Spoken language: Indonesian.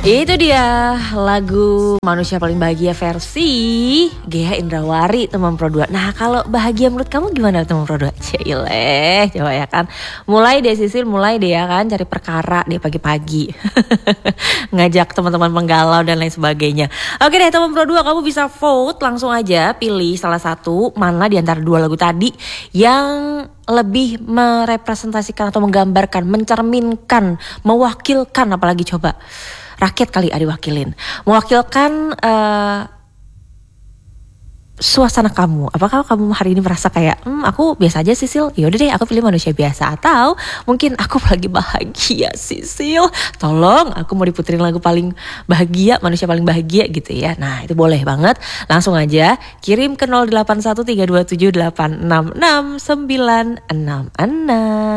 Itu dia lagu Manusia Paling Bahagia versi Gea Indrawari teman Pro 2. Nah kalau bahagia menurut kamu gimana teman Pro 2? Cile, coba ya kan. Mulai deh Sisil, mulai deh ya kan cari perkara deh pagi-pagi. Ngajak teman-teman penggalau dan lain sebagainya. Oke deh teman Pro 2, kamu bisa vote langsung aja pilih salah satu mana di antara dua lagu tadi yang lebih merepresentasikan atau menggambarkan, mencerminkan, mewakilkan, apalagi coba rakyat kali diwakilin, mewakilkan suasana kamu. Apakah kamu hari ini merasa kayak aku biasa aja Sisil, yaudah deh aku pilih manusia biasa, atau mungkin aku lagi bahagia Sisil, tolong aku mau diputerin lagu paling bahagia, manusia paling bahagia gitu ya. Nah itu boleh banget, langsung aja kirim ke 081327866966.